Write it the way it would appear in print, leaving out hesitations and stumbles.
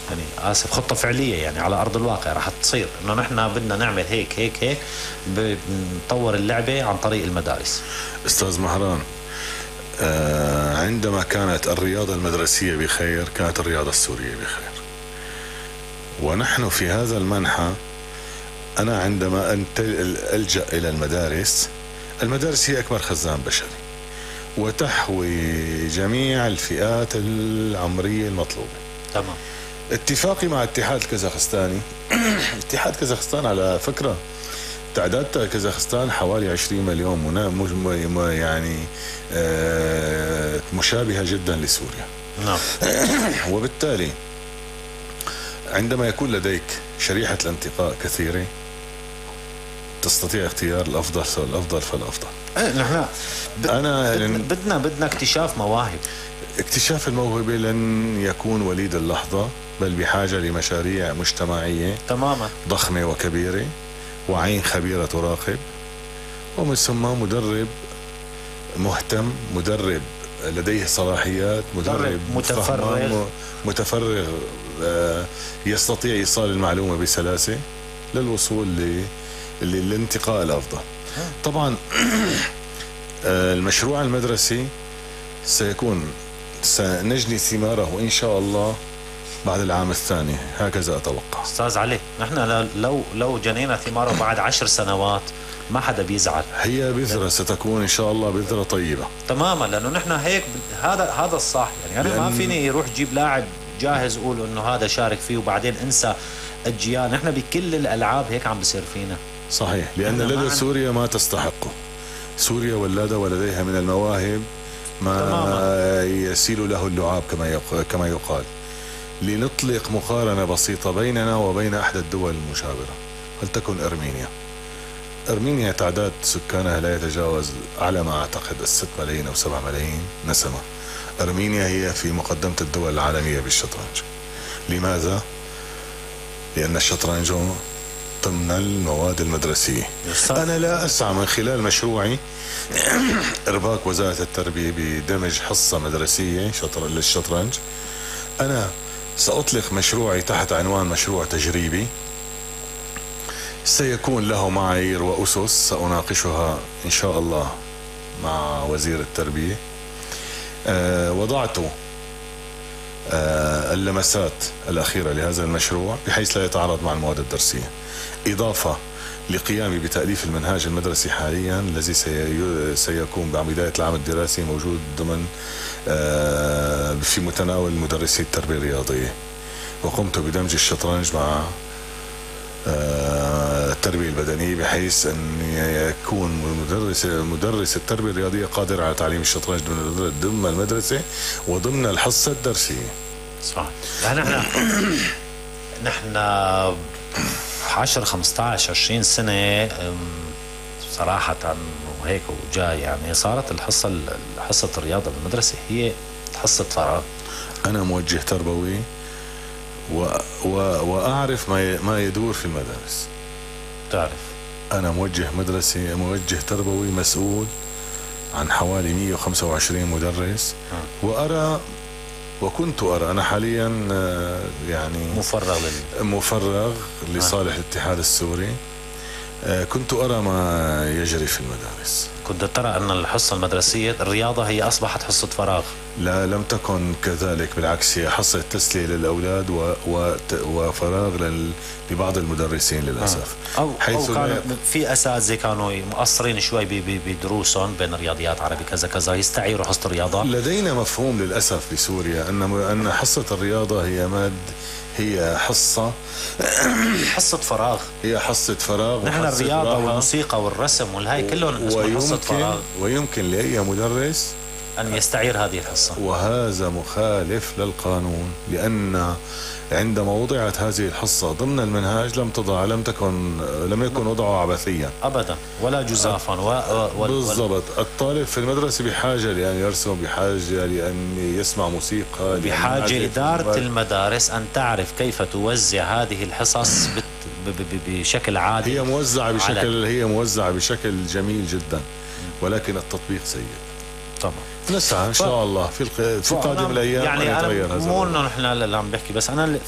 يعني آسف خطة فعلية يعني على أرض الواقع راح تصير إنه نحن بدنا نعمل هيك هيك هيك، بنطور اللعبة عن طريق المدارس. أستاذ مهران، عندما كانت الرياضة المدرسية بخير كانت الرياضة السورية بخير، ونحن في هذا المنحى. أنا عندما ألجأ إلى المدارس هي أكبر خزان بشري وتحوي جميع الفئات العمرية المطلوبة. تمام. اتفاقي مع الاتحاد الكازاخستاني اتحاد كازاخستان على فكرة تعداد كازاخستان حوالي 20 مليون، يعني مشابهة جدا لسوريا. نعم. وبالتالي عندما يكون لديك شريحة الانتقاء كثيرة تستطيع اختيار الأفضل فالأفضل. نحن أنا بدنا اكتشاف مواهب. اكتشاف الموهبة لن يكون وليد اللحظة، بل بحاجة لمشاريع مجتمعية تماما ضخمة وكبيرة، وعين خبيرة تراقب، ومن ثم مدرب مهتم، مدرب لديه صلاحيات، مدرب متفرغ يستطيع إيصال المعلومة بسلاسة للوصول للانتقاء الأفضل. طبعا المشروع المدرسي سنجني ثماره إن شاء الله بعد العام الثاني، هكذا أتوقع. أستاذ علي، نحن لو جنينا ثماره بعد 10 سنوات ما حدا بيزعل. هي بذرة ستكون إن شاء الله بذرة طيبة تماما، لأنه نحن هيك هذا الصح. يعني أنا ما فيني يروح جيب لاعب جاهز أقول إنه هذا شارك فيه وبعدين انسى أجيال. نحن بكل الألعاب هيك عم بصير فينا. صحيح، لأن لدى سوريا ما تستحقه. سوريا ولادة ولديها من المواهب ما تماما يسيل له اللعاب كما يقال. لنطلق مقارنة بسيطة بيننا وبين أحدى الدول المجاورة، ولتكن أرمينيا تعداد سكانها لا يتجاوز على ما أعتقد 6 ملايين أو 7 ملايين نسمة. أرمينيا هي في مقدمة الدول العالمية بالشطرنج. لماذا؟ لأن الشطرنج ضمن المواد المدرسية. أنا لا أسعى من خلال مشروعي إرباك وزارة التربية بدمج حصة مدرسية للشطرنج. أنا سأطلق مشروعي تحت عنوان مشروع تجريبي سيكون له معايير وأسس سأناقشها إن شاء الله مع وزير التربية. وضعت اللمسات الأخيرة لهذا المشروع بحيث لا يتعارض مع المواد الدرسية، إضافة لقيامي بتأليف المنهاج المدرسي حاليا الذي سيكون بعد بداية العام الدراسي موجود ضمن في متناول مدرسي التربية الرياضية. وقمت بدمج الشطرنج مع التربية البدنية بحيث أن يكون مدرس التربية الرياضية قادر على تعليم الشطرنج ضمن المدرسة وضمن الحصة الدرسية. صح. نحن 10 15 20 سنة صراحة وهيك وجاي، يعني صارت حصة الرياضة بالمدرسة هي حصة فراغ. أنا موجه تربوي وأعرف ما يدور في المدارس. تعرف أنا موجه تربوي مسؤول عن حوالي 125 مدرس. وكنت أرى أنا حاليا يعني مفرغ لصالح الاتحاد السوري. كنت أرى ما يجري في المدارس. كنت ترى أن الحصة المدرسية الرياضة هي أصبحت حصة فراغ؟ لا، لم تكن كذلك، بالعكس هي حصة تسلية للأولاد وفراغ لبعض المدرسين للأسف. أو كان في أساتذة كانوا مقصرين شوي بدروسهم بين الرياضيات عربي كذا كذا يستعيروا حصة الرياضة. لدينا مفهوم للأسف بسوريا أن حصة الرياضة هي حصة فراغ. هي حصة فراغ. نحن الرياضة والموسيقى والرسم والهاي كلهم اسمه حصة فراغ. ويمكن لأي مدرس أن يستعير هذه الحصة، وهذا مخالف للقانون. لأن عندما وضعت هذه الحصة ضمن المنهاج لم يكن وضعه عبثيا أبدا ولا جزافا. بالضبط. الطالب في المدرسة بحاجة لأن يرسم، بحاجة لأن يسمع موسيقى، بحاجة إدارة المدارس أن تعرف كيف توزع هذه الحصص بشكل عادل. هي موزعة بشكل جميل جدا، ولكن التطبيق سيء. طبعا نسعى إن شاء الله في قادم الأيام يعني أن يتغير هذا. مو إنه نحن اللي عم بحكي، بس أنا